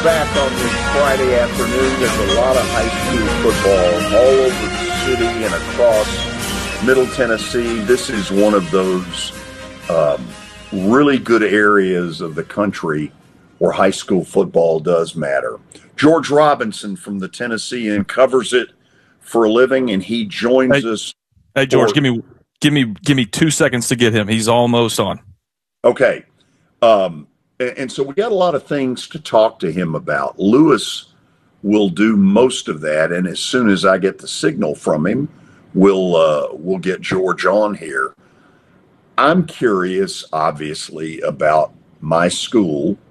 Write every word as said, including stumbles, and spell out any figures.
Back on this Friday afternoon, there's a lot of high school football all over the city and across Middle Tennessee. This is one of those um, really good areas of the country where high school football does matter. George Robinson from the Tennessean covers it for a living, and he joins hey, us. Hey, George, for, give me give me give me two seconds to get him. He's almost on. Okay. Um, And so we got a lot of things to talk to him about. Lewis will do most of that, and as soon as I get the signal from him, we'll uh, we'll get George on here. I'm curious, obviously, about my school,